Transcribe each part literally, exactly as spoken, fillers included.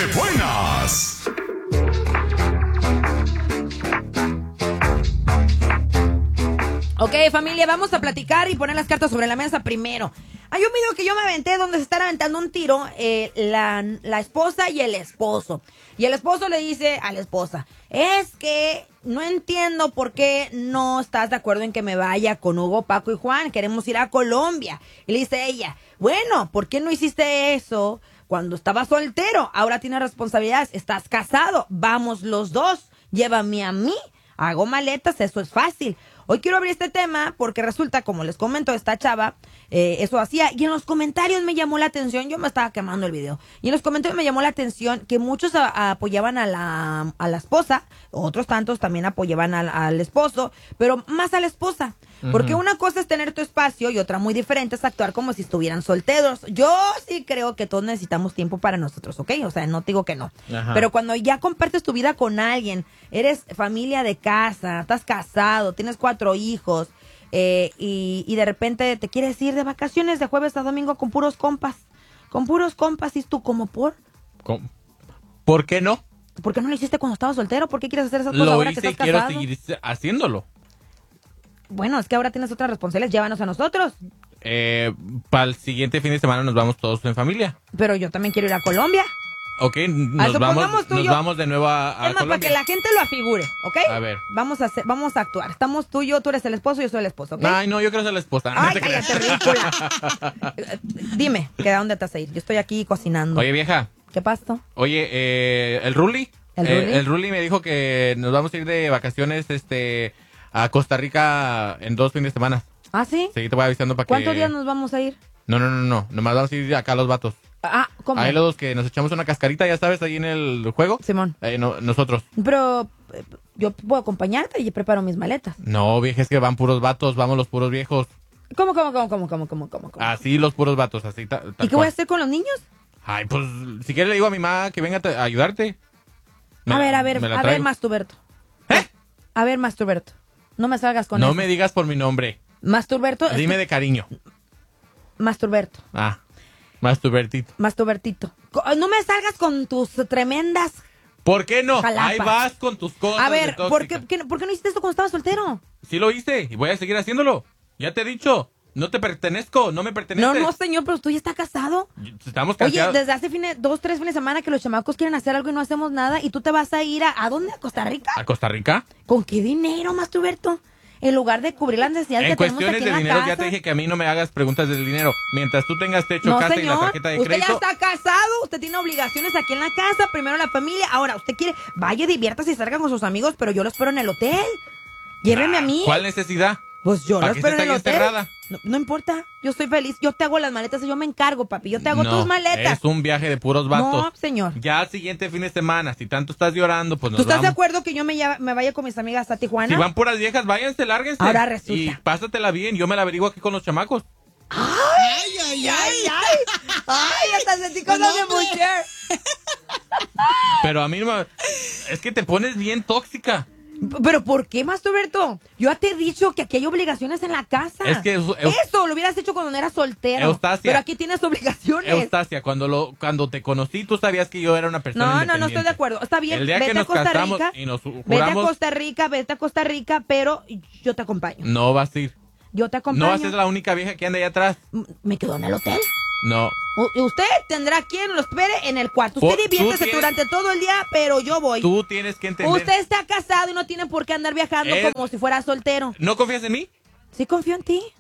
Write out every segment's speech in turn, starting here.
buenas. Ok, familia, vamos a platicar y poner las cartas sobre la mesa primero. Hay un video que yo me aventé donde se están aventando un tiro eh, la, la esposa y el esposo. Y el esposo le dice a la esposa, es que no entiendo por qué no estás de acuerdo en que me vaya con Hugo, Paco y Juan. Queremos ir a Colombia. Y le dice ella, bueno, ¿por qué no hiciste eso cuando estabas soltero? Ahora tienes responsabilidades, estás casado, vamos los dos, llévame a mí, hago maletas, eso es fácil. Hoy quiero abrir este tema porque resulta, como les comento, esta chava eh, eso hacía. Y en los comentarios me llamó la atención, yo me estaba quemando el video, y en los comentarios me llamó la atención que muchos a, a apoyaban a la, a la esposa, otros tantos también apoyaban al, al esposo, pero más a la esposa. Porque uh-huh. una cosa es tener tu espacio y otra muy diferente es actuar como si estuvieran solteros. Yo sí creo que todos necesitamos tiempo para nosotros, ¿ok? O sea, no te digo que no. Ajá. Pero cuando ya compartes tu vida con alguien, eres familia de casa, estás casado, tienes cuatro hijos, eh, y, y de repente te quieres ir de vacaciones de jueves a domingo con puros compas. Con puros compas, ¿y tú como por? ¿Cómo? ¿Por qué no? ¿Por qué no lo hiciste cuando estabas soltero? ¿Por qué quieres hacer esas cosas lo ahora hice que estás y quiero casado? seguir haciéndolo. Bueno, es que ahora tienes otras responsabilidades, llévanos a nosotros. Eh, para el siguiente fin de semana nos vamos todos en familia. Pero yo también quiero ir a Colombia. Ok, nos, vamos, nos yo, vamos de nuevo a, a es más, Colombia. para que la gente lo afigure, ¿ok? A ver. Vamos a hacer, vamos a actuar. Estamos tú y yo, tú eres el esposo y yo soy el esposo, ¿ok? Ay, no, yo quiero ser la esposa. Ay, no cállate, ridícula. Dime, ¿que a dónde te vas a ir? Yo estoy aquí cocinando. Oye, vieja. ¿Qué pasó? Oye, eh, el Ruli. ¿El eh, Ruli? El Ruli me dijo que nos vamos a ir de vacaciones este, a Costa Rica en dos fines de semana. ¿Ah, sí? Sí, te voy avisando para que... ¿Cuántos días nos vamos a ir? No, no, no, no. Nomás vamos a ir acá los vatos. Ah, ¿cómo? Ahí los dos que nos echamos una cascarita, ya sabes, ahí en el juego. Simón. Eh, no, nosotros. Pero eh, yo puedo acompañarte y preparo mis maletas. No, vieja, es que van puros vatos, vamos los puros viejos. ¿Cómo, cómo, cómo, cómo, cómo, cómo, cómo? cómo? Así los puros vatos, así. Ta, ta, ¿Y qué voy a hacer con los niños? Ay, pues, si quieres le digo a mi mamá que venga a ayudarte. Me, a ver, a ver, a ver, Masturberto. ¿Eh? A ver, Masturberto. No me salgas con no eso. No me digas por mi nombre. Masturberto. Dime de cariño. Masturberto. Ah, Masturbertito. Masturbertito. No me salgas con tus tremendas... ¿Por qué no? jalapas. Ahí vas con tus cosas. A ver, ¿por qué, qué, ¿por qué no hiciste esto cuando estabas soltero? Sí lo hice y voy a seguir haciéndolo. Ya te he dicho. No te pertenezco, no me perteneces. No, no, señor, pero tú ya estás casado. Estamos casados. Oye, desde hace fines, dos, tres fines de semana que los chamacos quieren hacer algo y no hacemos nada, y tú te vas a ir a, ¿a dónde? ¿A Costa Rica? ¿A Costa Rica? ¿Con qué dinero, Masturberto? En lugar de cubrir las necesidades en que tenemos aquí cuestiones de en la dinero, casa. ya te dije que a mí no me hagas preguntas del dinero. Mientras tú tengas techo, no, casa señor, y la tarjeta de usted crédito. Usted ya está casado, usted tiene obligaciones aquí en la casa, primero la familia. Ahora, usted quiere, vaya, diviértase y salga con sus amigos, pero yo lo espero en el hotel. Lléveme nah, a mí. ¿Cuál necesidad? Pues yo lo espero en el hotel. Encerrada? No, no importa, yo estoy feliz. Yo te hago las maletas y yo me encargo, papi. Yo te hago no, tus maletas. Es un viaje de puros vatos. No, señor. Ya al siguiente fin de semana, si tanto estás llorando, pues nos ¿Tú estás vamos. de acuerdo que yo me, llave, me vaya con mis amigas a Tijuana? Si van puras viejas, váyanse, lárguense. Ahora resulta. Y pásatela bien, yo me la averiguo aquí con los chamacos. ¡Ay, ay, ay! ¡Ay, ay! ¡Ay, hasta sentí cosas de mujer! Pero a mí no me... Es que te pones bien tóxica. ¿Pero por qué, Masturberto? Yo ya te he dicho que aquí hay obligaciones en la casa. Es que... Eu... Eso lo hubieras hecho cuando no eras soltero. Eustacia. Pero aquí tienes obligaciones. Eustacia, cuando lo cuando te conocí, tú sabías que yo era una persona No, no, independiente. no estoy de acuerdo. Está bien, El día vete que a nos Costa casamos Rica. y nos juramos... Vete a Costa Rica, vete a Costa Rica, pero yo te acompaño. No vas a ir. Yo te acompaño. No vas a ser la única vieja que anda allá atrás. ¿Me quedo en el hotel? No. U usted tendrá quien lo espere en el cuarto. Usted Por, diviértese tienes, durante todo el día, pero yo voy. Tú tienes que entender. Usted está casado y no tiene por qué andar viajando es, como si fuera soltero. ¿No confías en mí? Sí confío en ti.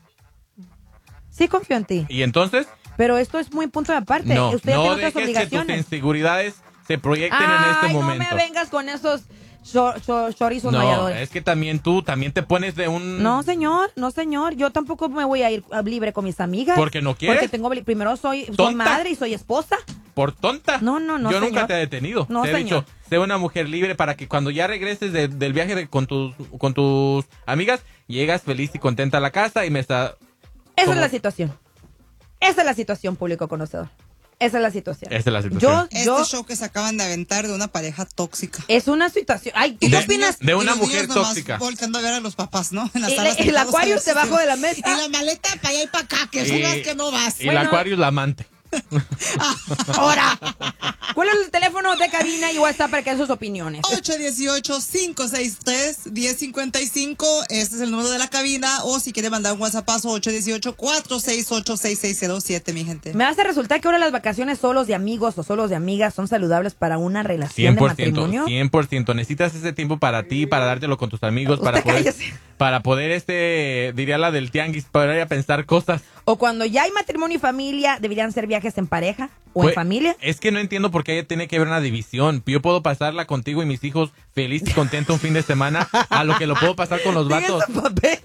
Sí confío en ti. ¿Y entonces? Pero esto es muy punto de aparte. No, Usted no tiene otras dejes obligaciones. que tus inseguridades se proyecten Ay, en este no momento. me vengas con esos chor chor chorizos no, mayadores. es que también tú, también te pones de un... No, señor, no, señor. Yo tampoco me voy a ir libre con mis amigas. ¿Porque no quieres? Porque tengo... Primero soy, soy ¿Tonta? madre y soy esposa. ¿Por tonta? No, no, no, Yo señor. nunca te he detenido. No, te he señor. dicho, sé una mujer libre para que cuando ya regreses de, del viaje de, con, tus, con tus amigas, llegas feliz y contenta a la casa y me está... Esa como... es la situación. Esa es la situación, público conocedor. Esa es la situación. Esa es la situación. Yo, yo, este show que se acaban de aventar de una pareja tóxica. Es una situación. Ay, ¿tú Y qué los opinas? niños- De y una los mujer niños nomás tóxica. volteando a ver a los papás, ¿no? En las Y salas el sentados Aquarius a ver si debajo se- de la mesa. Y la maleta para allá y para acá, que Y- subas que no vas. Y Bueno. el Aquarius la amante. Ahora, ¿cuál es el teléfono teléfono de cabina y WhatsApp para que den sus opiniones. ocho uno ocho, cinco seis tres, uno cero cinco cinco. Este es el número de la cabina. O si quiere mandar un WhatsAppazo, ocho uno ocho, cuatro seis ocho, seis seis cero siete, mi gente. Me hace resultar que ahora las vacaciones solos de amigos o solos de amigas son saludables para una relación de matrimonio. cien por ciento. Necesitas ese tiempo para ti, para dártelo con tus amigos, para Usted poder, cállese. para poder, este, diría la del tianguis, para ir a pensar cosas. O cuando ya hay matrimonio y familia, deberían ser viajes en pareja o Pues, en familia. Es que no entiendo por qué tiene que haber una división. Yo puedo pasarla contigo y mis hijos feliz y contento un fin de semana a lo que lo puedo pasar con los vatos. Sigue su papel.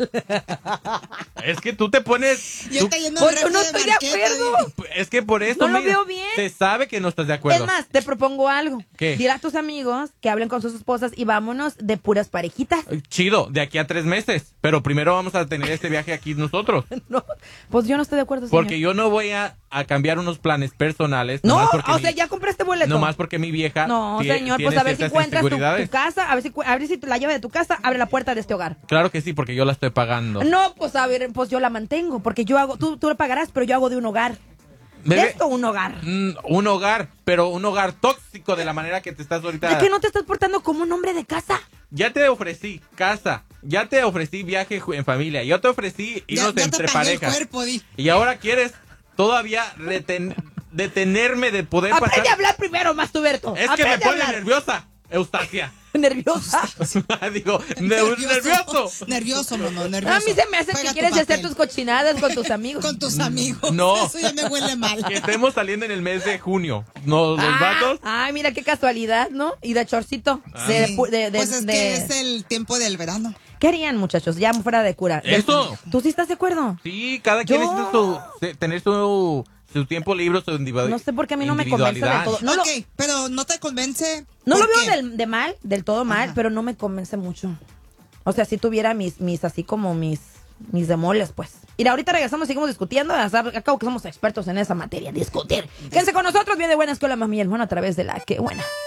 Es que tú te pones... Yo tú- estoy yendo Pues al yo refri no de estoy de Marqueta, acuerdo. dile. Es que por eso... No lo mira, veo bien. Se sabe que no estás de acuerdo. Es más, te propongo algo. ¿Qué? Dile a tus amigos que hablen con sus esposas y vámonos de puras parejitas. Chido, de aquí a tres meses. Pero primero vamos a tener este viaje aquí nosotros. No, pues yo no estoy de acuerdo, señor. Porque yo no voy a, a cambiar unos planes personales. No, nomás porque o mi- sea, ya compraste boleto. Nomás porque mi vieja No, tie- señor, tiene pues a ver si ciertas encuentras tu, inseguridades. tu casa, a ver si, cu- a ver si la llave de tu casa abre la puerta de este hogar. Claro que sí, porque yo la estoy pagando. No, pues a ver, pues yo la mantengo, porque yo hago, tú, tú la pagarás, pero yo hago de un hogar. Bebé, De esto un hogar. mm, un hogar, pero un hogar tóxico de la manera que te estás ahorita. ¿De que no te estás portando como un hombre de casa? Ya te ofrecí casa, ya te ofrecí viaje ju- en familia, yo te ofrecí Ya, irnos ya te entre pagué el parejas. cuerpo, di. Y ahora quieres todavía reten- detenerme de poder Aprende pasar. a hablar primero, Mastuberto. Es que me Aprende a pone hablar. nerviosa, Eustacia. Nerviosa. Digo, ne- nervioso. Nervioso, mono, nervioso. A mí se me hace Juega que tu quieres hacer papel. tus cochinadas con tus amigos. Con tus amigos. No. Eso ya me huele mal. Que estemos saliendo en el mes de junio. No, los Ah, vatos. Ay, mira qué casualidad, ¿no? Y de chorcito. Ah. De, Sí. pu- de- de- Pues es de- que es el tiempo del verano. ¿Qué harían, muchachos? Ya fuera de cura. Eso. ¿Tú sí estás de acuerdo? Sí, cada quien Yo- necesita su, se- tener su, su tiempo libre, su individualidad. No sé por qué a mí no me convence del todo. No, ok, lo, pero no te convence. no lo ¿por veo qué? del, de mal, del todo mal, Ajá. pero no me convence mucho. O sea, si tuviera mis, mis así como mis, mis demoles, pues. Mira, ahorita regresamos, seguimos discutiendo. Acabo que somos expertos en esa materia, discutir. Quédense con nosotros, bien de buena escuela, mami y el mono, a través de la que buena.